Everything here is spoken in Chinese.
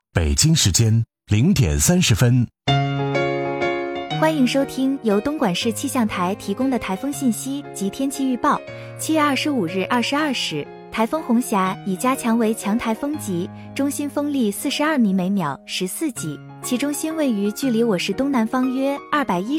北京时间0点30分。 欢迎收听由东莞市气象台提供的台风信息及天气预报。7月25日22时，台风红霞已加强为强台风级，中心风力42米每秒，14级，其中心位于距离我市东南方约210